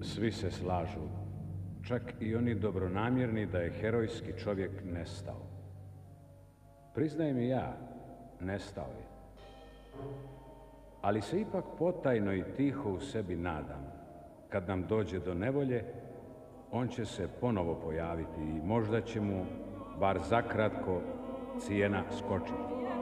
Svi se slažu, čak i oni dobronamjerni, da je herojski čovjek nestao. Priznajem i ja, nestao je. Ali se ipak potajno i tiho u sebi nadam. Kad nam dođe do nevolje, on će se ponovo pojaviti i možda će mu, bar zakratko, cijena skočiti.